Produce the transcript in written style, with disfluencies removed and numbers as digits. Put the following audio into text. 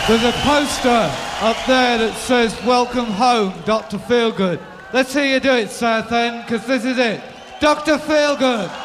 There's a poster up there that says, "Welcome home, Dr. Feelgood." Let's hear you do it, Southend, because this is it. Dr. Feelgood.